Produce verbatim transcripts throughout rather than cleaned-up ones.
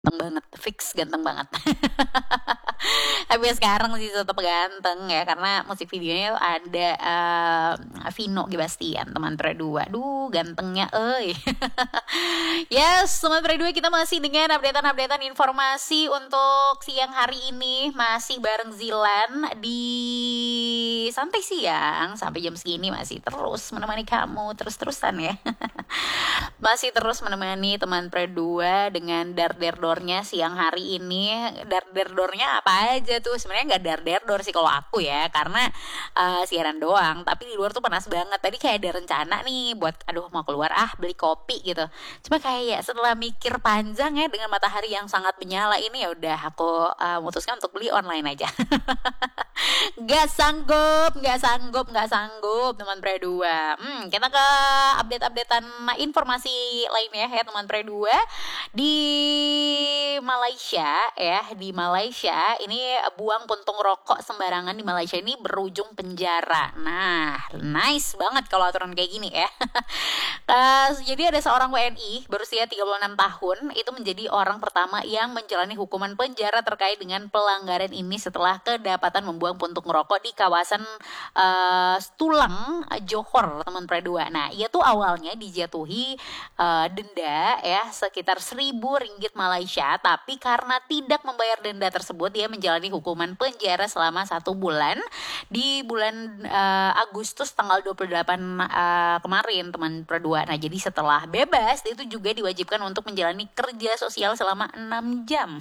Ganteng banget, fix ganteng banget. Tapi sekarang sih tetep ganteng ya, karena musik videonya ada, mmm, Vino Gebastian, Teman Pra dua. Duh gantengnya euy. Yes, Teman Pra dua kita masih dengan update-an-update-an informasi untuk siang hari ini, masih bareng Zilan di Santai Siang, sampai jam segini masih terus menemani kamu, terus-terusan ya. Masih terus menemani Teman Pra dua dengan dar-der-dornya siang hari ini. Dar-der-dornya apa aja tuh? Sebenarnya nggak dar-der-dor sih kalau aku ya, karena uh, siaran doang. Tapi di luar tuh panas banget. Tadi kayak ada rencana nih buat, aduh mau keluar ah beli kopi gitu. Cuma kayak setelah mikir panjang ya dengan matahari yang sangat menyala ini, ya udah aku uh, memutuskan untuk beli online aja. Gak sanggup, gak sanggup, gak sanggup Teman Pra dua. Hmm, kita ke update-updatean informasi lainnya ya Teman Pra dua. Di Malaysia ya, di Malaysia ini buang puntung rokok sembarangan di Malaysia ini berujung penjara. Nah, nice banget kalau aturan kayak gini ya. uh, jadi ada seorang W N I berusia tiga puluh enam tahun itu menjadi orang pertama yang menjalani hukuman penjara terkait dengan pelanggaran ini setelah kedapatan membuang puntung rokok di kawasan uh, Tulang, Johor, Teman Pra dua. Nah, ia tuh awalnya dijatuhi uh, denda ya sekitar seribu ringgit Malaysia, tapi karena tidak membayar denda tersebut, dia menjalani hukuman penjara selama satu bulan di bulan uh, Agustus tanggal dua puluh delapan uh, kemarin, Teman Pra dua. Nah, jadi setelah bebas, dia itu juga diwajibkan untuk menjalani kerja sosial selama enam jam.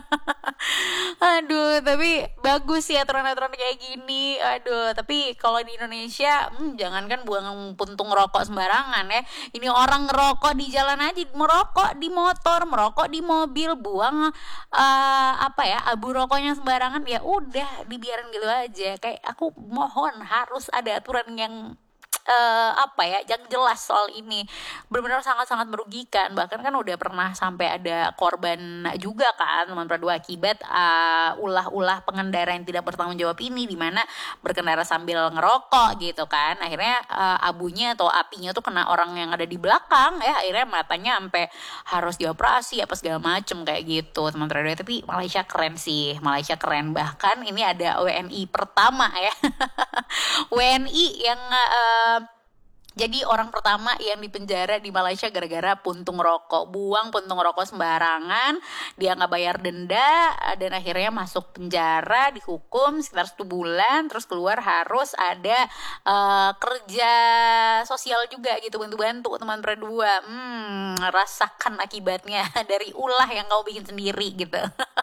Aduh, tapi bagus sih aturan-aturan kayak gini. Aduh, tapi kalau di Indonesia, hmm, jangankan buang puntung rokok sembarangan ya. Ini orang ngerokok di jalan aja, merokok di motor, merokok di mobil, buang uh, apa ya, abu rokoknya sembarangan, ya udah dibiarin gitu aja. Kayak aku mohon harus ada aturan yang Uh, apa ya yang jelas soal ini. Benar-benar sangat-sangat merugikan, bahkan kan udah pernah sampai ada korban juga kan Teman Pra dua akibat uh, ulah-ulah pengendara yang tidak bertanggung jawab ini, dimana berkendara sambil ngerokok gitu kan, akhirnya uh, abunya atau apinya tuh kena orang yang ada di belakang ya, akhirnya matanya sampai harus dioperasi apa segala macem kayak gitu Teman Pra dua. Tapi Malaysia keren sih, Malaysia keren, bahkan ini ada W N I pertama ya. W N I yang uh, jadi orang pertama yang dipenjara di Malaysia gara-gara puntung rokok, buang puntung rokok sembarangan, dia nggak bayar denda dan akhirnya masuk penjara, dihukum sekitar satu bulan, terus keluar harus ada uh, kerja sosial juga gitu, bantu-bantu Teman Pra dua. Hmm, rasakan akibatnya dari ulah yang kau bikin sendiri gitu.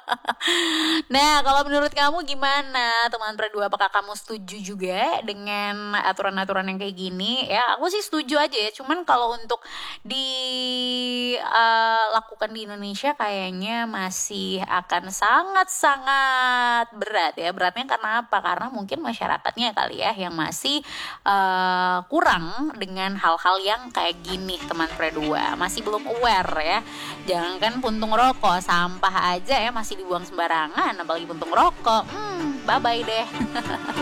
Nah, kalau menurut kamu gimana Teman Pra dua? Apakah kamu setuju juga dengan aturan-aturan yang kayak gini? Ya, aku sih setuju aja ya. Cuman kalau untuk dilakukan uh, di Indonesia kayaknya masih akan sangat-sangat berat ya. Beratnya karena apa? Karena mungkin masyarakatnya kali ya yang masih uh, kurang dengan hal-hal yang kayak gini Teman Pra dua. Masih belum aware ya. Jangankan puntung rokok, sampah aja ya masih dibuang sembarangan, apalagi puntung rokok. Hmm, bye-bye deh.